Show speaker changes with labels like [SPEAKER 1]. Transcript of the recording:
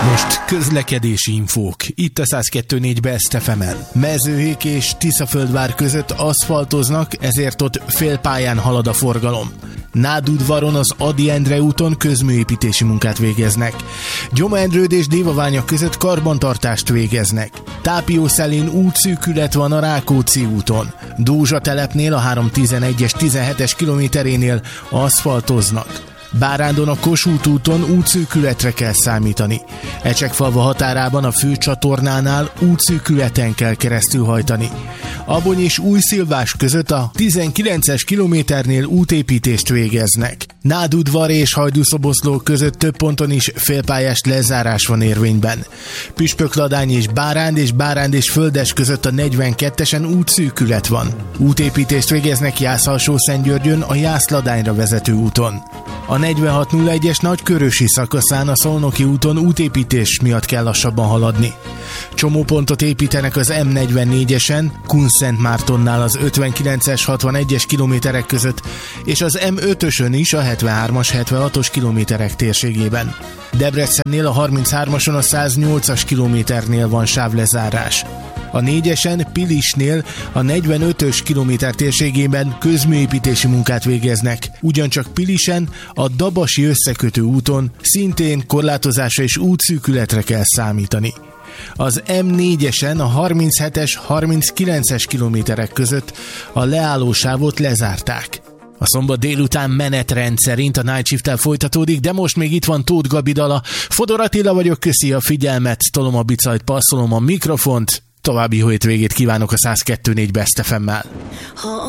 [SPEAKER 1] Most közlekedési infók. Itt a 102.4 Best FM-en. Mezőhék és Tiszaföldvár között aszfaltoznak, ezért ott félpályán halad a forgalom. Nádudvaron az Ady Endre úton közműépítési munkát végeznek. Gyoma-Endrőd és Dévaványa között karbantartást végeznek. Tápiószelén útszűkület van a Rákóczi úton. Dózsa telepnél a 311-es 17-es kilométerénél aszfaltoznak. Bárándon a Kossuth úton útszűkületre kell számítani. Ecsekfalva határában a főcsatornánál útszűkületen kell keresztülhajtani. Abony és Újszilvás között a 19-es kilométernél útépítést végeznek. Nádudvar és Hajdúszoboszló között több ponton is félpályás lezárás van érvényben. Püspökladány és Báránd és Földes között a 42-esen útszűkület van. Útépítést végeznek Jász-Alsó-Szentgyörgyön a Jász-Ladányra vezető úton. A 4601-es Nagykörösi szakaszán a Szolnoki úton útépítés miatt kell lassabban haladni. Csomópontot építenek az M44-esen, Kunszentmártonnál az 59-es 61-es kilométerek között, és az M5-ösön is a 73-as 76-os kilométerek térségében. Debrecennél a 33-ason a 108-as kilométernél van sávlezárás. A 4-esen Pilisnél a 45-ös kilométer térségében közműépítési munkát végeznek. Ugyancsak Pilisen a Dabasi összekötő úton szintén korlátozásra és útszűkületre kell számítani. Az M4-esen a 37-es 39-es kilométerek között a leállósávot lezárták. A szombat délután menetrend szerint a Night Shift-tel folytatódik, de most még itt van Tóth Gabi dala. Fodor Attila vagyok, köszi a figyelmet, tolom a bicajt, passzolom a mikrofont. További jó hétvégét kívánok a 102.4 Best FM-mel.